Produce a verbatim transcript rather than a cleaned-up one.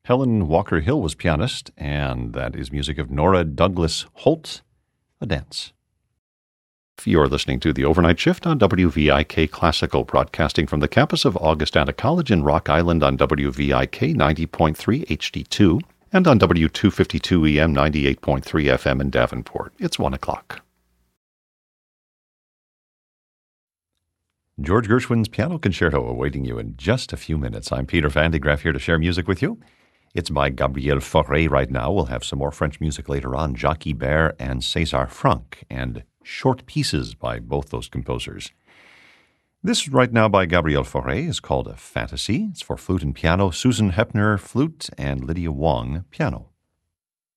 Helen Walker Hill was pianist, and that is music of Nora Douglas Holt, A Dance. You're listening to The Overnight Shift on W V I K Classical, broadcasting from the campus of Augustana College in Rock Island on W V I K ninety point three H D two and on W two fifty-two E M ninety-eight point three F M in Davenport. It's one o'clock. George Gershwin's Piano Concerto awaiting you in just a few minutes. I'm Peter Van de Graaff here to share music with you. It's by Gabriel Fauré right now. We'll have some more French music later on, Jacques Ibert and César Franck, and short pieces by both those composers. This right now by Gabriel Fauré is called A Fantasy. It's for flute and piano, Susan Hepner, flute, and Lydia Wong, piano.